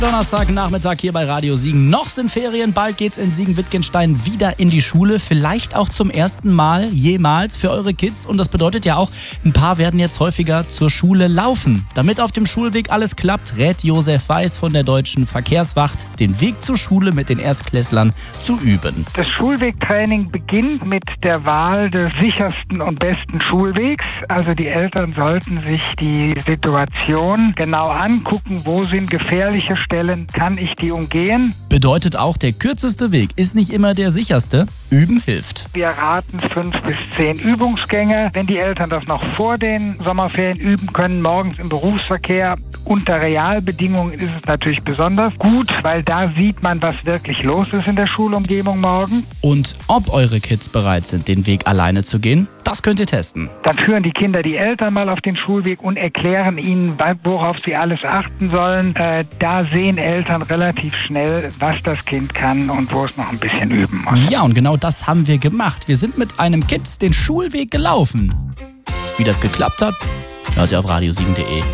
Donnerstagnachmittag hier bei Radio Siegen. Noch sind Ferien, bald geht's in Siegen-Wittgenstein wieder in die Schule. Vielleicht auch zum ersten Mal jemals für eure Kids. Und das bedeutet ja auch, ein paar werden jetzt häufiger zur Schule laufen. Damit auf dem Schulweg alles klappt, rät Josef Weiß von der Deutschen Verkehrswacht, den Weg zur Schule mit den Erstklässlern zu üben. Das Schulwegtraining beginnt mit der Wahl des sichersten und besten Schulwegs. Also die Eltern sollten sich die Situation genau angucken, wo sind gefährliche Stellen, kann ich die umgehen? Bedeutet auch, der kürzeste Weg ist nicht immer der sicherste. Üben hilft. Wir raten 5 bis 10 Übungsgänge. Wenn die Eltern das noch vor den Sommerferien üben können, morgens im Berufsverkehr, unter Realbedingungen ist es natürlich besonders gut, weil da sieht man, was wirklich los ist in der Schulumgebung morgen. Und ob eure Kids bereit sind, den Weg alleine zu gehen, das könnt ihr testen. Dann führen die Kinder die Eltern mal auf den Schulweg und erklären ihnen, worauf sie alles achten sollen. Da sehen Eltern relativ schnell, was das Kind kann und wo es noch ein bisschen üben muss. Ja, und genau das haben wir gemacht. Wir sind mit einem Kind den Schulweg gelaufen. Wie das geklappt hat, hört ihr auf radiosiegen.de.